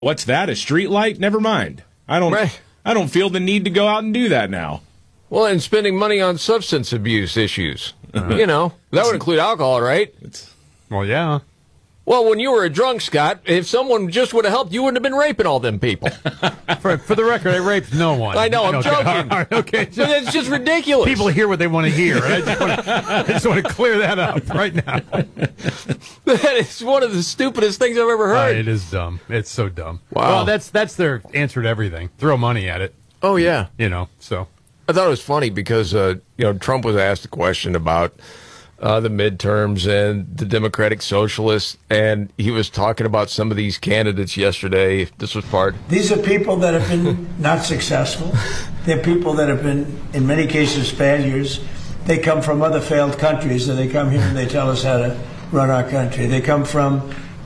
What's that, a street light? Never mind. I don't feel the need to go out and do that now. Well, and spending money on substance abuse issues. You know, that would include alcohol, right? Well, yeah. Well, when you were a drunk, Scott, if someone just would have helped, you wouldn't have been raping all them people. For the record, I raped no one. I know, I'm joking. All right, okay. But it's just ridiculous. People hear what they want to hear. I just want to clear that up right now. That is one of the stupidest things I've ever heard. It is dumb. It's so dumb. Wow. Well, that's their answer to everything. Throw money at it. Oh, yeah. You know, so. I thought it was funny because, Trump was asked a question about the midterms and the Democratic Socialists, and he was talking about some of these candidates yesterday. This was part. These are people that have been not successful. They're people that have been, in many cases, failures. They come from other failed countries, and they come here and they tell us how to run our country. They come from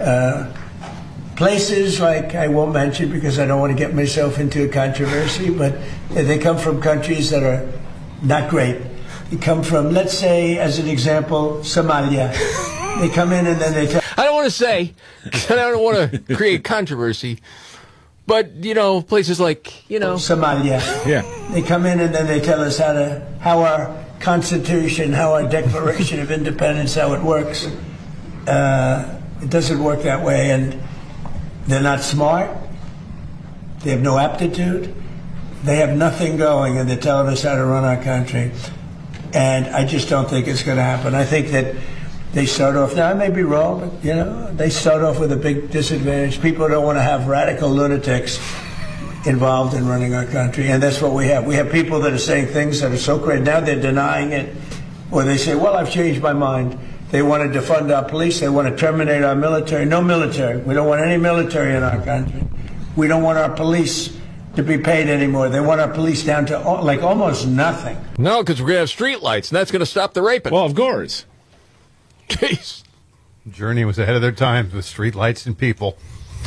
places like I won't mention because I don't want to get myself into a controversy, but they come from countries that are not great. They come from, let's say, as an example, Somalia. They come in and then they tell... I don't want to say, because I don't want to create controversy, but, places like, Somalia. Yeah. They come in and then they tell us how our Constitution, how our Declaration of Independence, how it works. It doesn't work that way, and they're not smart. They have no aptitude. They have nothing going, and they're telling us how to run our country. And I just don't think it's going to happen. I think that they start off, now I may be wrong, but, they start off with a big disadvantage. People don't want to have radical lunatics involved in running our country, and that's what we have. We have people that are saying things that are so great. Now they're denying it, or they say, well, I've changed my mind. They want to defund our police. They want to terminate our military. No military. We don't want any military in our country. We don't want our police to be paid anymore. They want our police down to almost nothing. No, because we're going to have street lights, and that's going to stop the raping. Well, of course. Jeez. Journey was ahead of their times with street lights and people.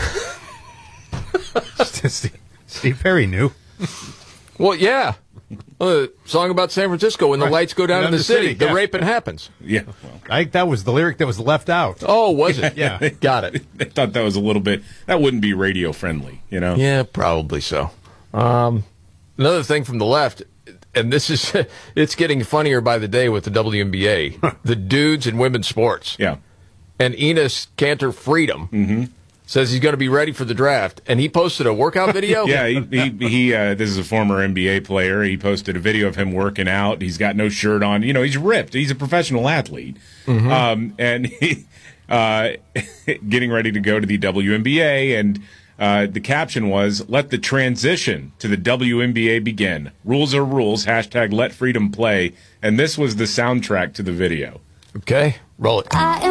Steve Perry knew. Well, yeah. Song about San Francisco, when the lights go down in the city, the raping happens. Yeah. I think that was the lyric that was left out. Oh, was it? Yeah. Got it. I thought that was a little bit, that wouldn't be radio friendly, Yeah, probably so. Another thing from the left, and this is, it's getting funnier by the day with the WNBA, the dudes in women's sports. Yeah. And Enes Kanter Freedom says he's going to be ready for the draft, and he posted a workout video. Yeah, he this is a former NBA player. He posted a video of him working out. He's got no shirt on. He's ripped. He's a professional athlete. And he getting ready to go to the WNBA, and the caption was, "Let the transition to the WNBA begin. Rules are rules. # let freedom play." And this was the soundtrack to the video. Okay, roll it.